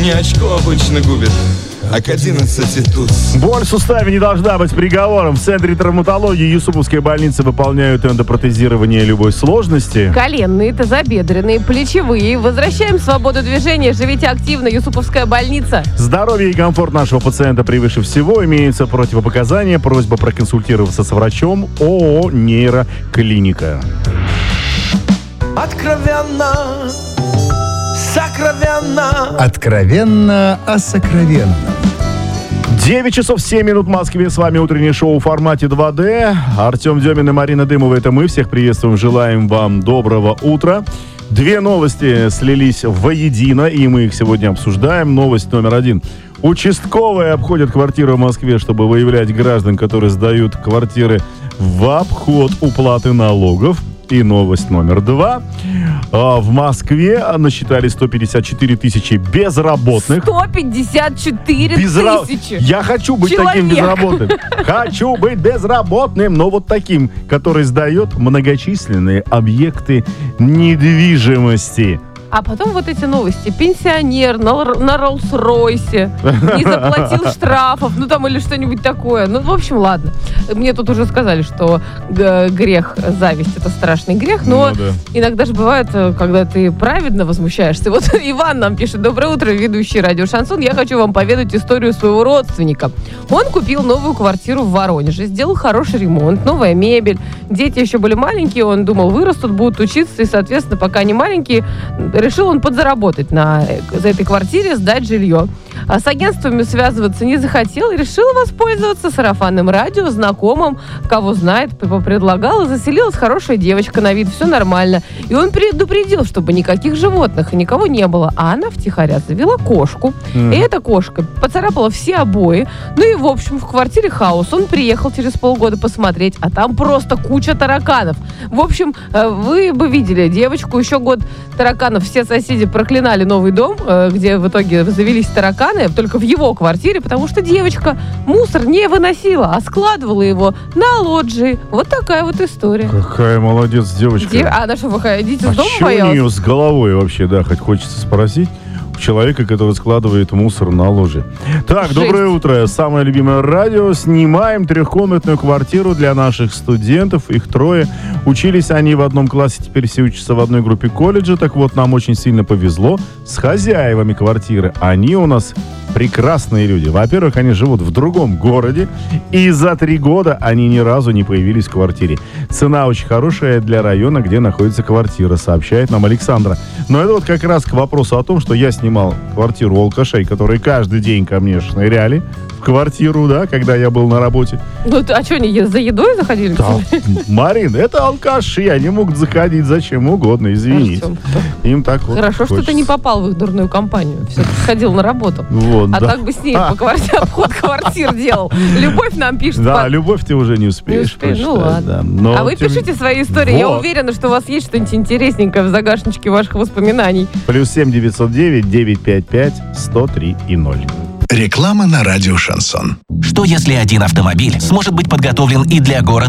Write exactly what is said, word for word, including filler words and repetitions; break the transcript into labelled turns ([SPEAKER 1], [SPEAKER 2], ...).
[SPEAKER 1] Не очко обычно губит, а к одиннадцати туз.
[SPEAKER 2] Боль в суставе не должна быть приговором. В Центре травматологии Юсуповской больницы выполняют эндопротезирование любой сложности.
[SPEAKER 3] Коленные, тазобедренные, плечевые. Возвращаем свободу движения. Живите активно. Юсуповская больница.
[SPEAKER 2] Здоровье и комфорт нашего пациента превыше всего. Имеются противопоказания. Просьба проконсультироваться с врачом. ООО «Нейроклиника».
[SPEAKER 1] Откровенно, сокровенно.
[SPEAKER 4] Откровенно о сокровенном.
[SPEAKER 2] девять часов семь минут в Москве. С вами утреннее шоу в формате два дэ. Артем Демин и Марина Дымова. Это мы. Всех приветствуем. Желаем вам доброго утра. Две новости слились воедино, и мы их сегодня обсуждаем. Новость номер один. Участковые обходят квартиры в Москве, чтобы выявлять граждан, которые сдают квартиры в обход уплаты налогов. И новость номер два. В Москве насчитали сто пятьдесят четыре тысячи безработных.
[SPEAKER 3] сто пятьдесят четыре
[SPEAKER 2] Безра...
[SPEAKER 3] тысячи.
[SPEAKER 2] Я хочу быть
[SPEAKER 3] Человек.
[SPEAKER 2] таким безработным. Хочу быть безработным, но вот таким, который сдает многочисленные объекты недвижимости.
[SPEAKER 3] А потом вот эти новости. Пенсионер на, на Роллс-Ройсе не заплатил штрафов, ну там или что-нибудь такое. Ну, в общем, ладно. Мне тут уже сказали, что г- грех, зависть — это страшный грех, но
[SPEAKER 2] Ну, да.
[SPEAKER 3] иногда же бывает, когда ты праведно возмущаешься. Вот Иван нам пишет: доброе утро, ведущий радио Шансон. Я хочу вам поведать историю своего родственника. Он купил новую квартиру в Воронеже, сделал хороший ремонт, новая мебель. Дети еще были маленькие, он думал, вырастут, будут учиться, и, соответственно, пока они маленькие, решил он подзаработать на за этой квартире, сдать жилье. А с агентствами связываться не захотел и решил воспользоваться сарафанным радио, знакомым, кого знает, предлагал, и заселилась хорошая девочка на вид, все нормально. И он предупредил, чтобы никаких животных и никого не было. А она втихаря завела кошку. Mm. И эта кошка поцарапала все обои. Ну и, в общем, в квартире хаос. Он приехал через полгода посмотреть, а там просто куча тараканов. В общем, вы бы видели девочку, еще год тараканов. Все соседи проклинали новый дом, где в итоге завелись тараканы, только в его квартире, потому что девочка мусор не выносила, а складывала его на лоджии. Вот такая вот история.
[SPEAKER 2] Какая молодец девочка.
[SPEAKER 3] Дев... А она что, выходить из
[SPEAKER 2] а
[SPEAKER 3] дома
[SPEAKER 2] что
[SPEAKER 3] боялась?
[SPEAKER 2] у нее с головой вообще, да, хоть хочется спросить. Человека, который складывает мусор на ложе. Так,
[SPEAKER 3] Жесть.
[SPEAKER 2] Доброе утро. Самое любимое радио. Снимаем трехкомнатную квартиру для наших студентов. Их трое. Учились они в одном классе, теперь все учатся в одной группе колледжа. Так вот, нам очень сильно повезло с хозяевами квартиры. Они у нас прекрасные люди. Во-первых, они живут в другом городе, и за три года они ни разу не появились в квартире. Цена очень хорошая для района, где находится квартира, сообщает нам Александра. Но это вот как раз к вопросу о том, что я снимал квартиру у алкашей, которые каждый день ко мне шныряли в квартиру, да, когда я был на работе.
[SPEAKER 3] Ну, а что, они за едой заходили?
[SPEAKER 2] Да, Марин, это алкаши, они могут заходить зачем угодно, извините.
[SPEAKER 3] Артем,
[SPEAKER 2] им так вот
[SPEAKER 3] хорошо,
[SPEAKER 2] хочется.
[SPEAKER 3] что ты не попал в их дурную компанию. Все-таки ходил на работу.
[SPEAKER 2] Вот,
[SPEAKER 3] а
[SPEAKER 2] да.
[SPEAKER 3] так бы с ней по квартире обход квартир делал. Любовь нам пишет.
[SPEAKER 2] Да,
[SPEAKER 3] по...
[SPEAKER 2] любовь ты уже не успеешь.
[SPEAKER 3] Не успеешь, ну
[SPEAKER 2] прочитать,
[SPEAKER 3] ладно.
[SPEAKER 2] да. Но
[SPEAKER 3] а вы
[SPEAKER 2] тем...
[SPEAKER 3] пишите свои истории.
[SPEAKER 2] Вот.
[SPEAKER 3] Я уверена, что у вас есть что-нибудь интересненькое в загашничке ваших воспоминаний.
[SPEAKER 2] Плюс семь девятьсот девять девятьсот пятьдесят пять сто три и ноль.
[SPEAKER 4] Реклама на радио Шансон.
[SPEAKER 5] Что если один автомобиль сможет быть подготовлен и для города,